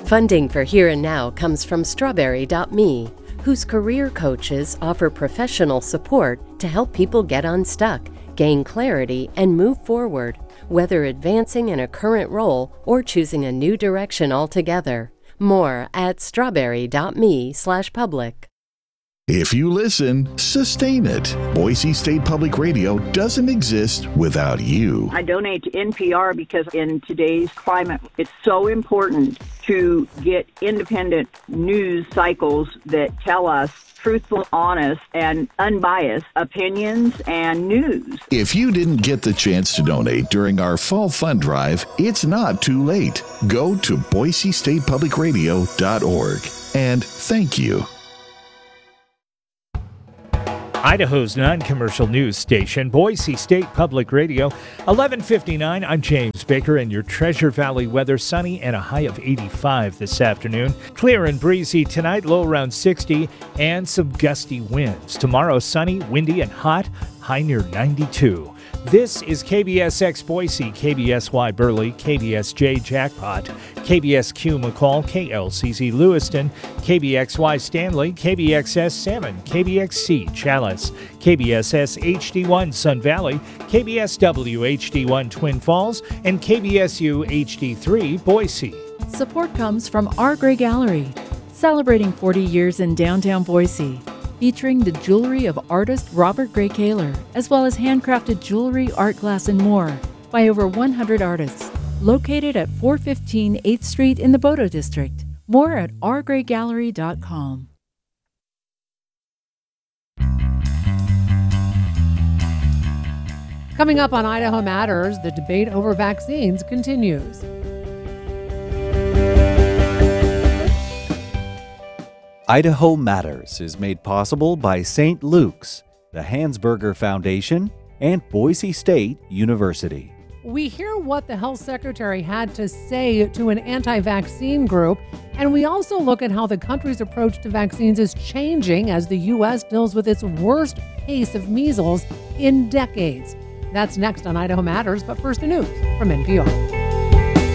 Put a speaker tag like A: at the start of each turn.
A: Funding for Here and Now comes from Strawberry.me, whose career coaches offer professional support to help people get unstuck, gain clarity, and move forward, whether advancing in a current role or choosing a new direction altogether. More at strawberry.me/public.
B: If you listen, sustain it. Boise State Public Radio doesn't exist without you.
C: I donate to NPR because in today's climate, it's so important to get independent news cycles that tell us truthful, honest, and unbiased opinions and news.
B: If you didn't get the chance to donate during our fall fund drive, it's not too late. Go to boisestatepublicradio.org. And thank you.
D: Idaho's non-commercial news station, Boise State Public Radio, 11:59. I'm James Baker, and your Treasure Valley weather: sunny and a high of 85 this afternoon. Clear and breezy tonight, low around 60, and some gusty winds. Tomorrow, sunny, windy, and hot, high near 92. This is KBSX Boise, KBSY Burley, KBSJ Jackpot, KBSQ McCall, KLCZ Lewiston, KBXY Stanley, KBXS Salmon, KBXC Chalice, KBSS HD1 Sun Valley, KBSW HD1 Twin Falls, and KBSU HD3 Boise.
E: Support comes from Our Gray Gallery, celebrating 40 years in downtown Boise, featuring the jewelry of artist Robert Gray Kaler, as well as handcrafted jewelry, art glass, and more by over 100 artists. Located at 415 8th Street in the Bodo District. More at ourgraygallery.com.
F: Coming up on Idaho Matters, the debate over vaccines continues.
G: Idaho Matters is made possible by St. Luke's, the Hansberger Foundation, and Boise State University.
F: We hear what the health secretary had to say to an anti-vaccine group, and we also look at how the country's approach to vaccines is changing as the U.S. deals with its worst case of measles in decades. That's next on Idaho Matters, but first the news from NPR.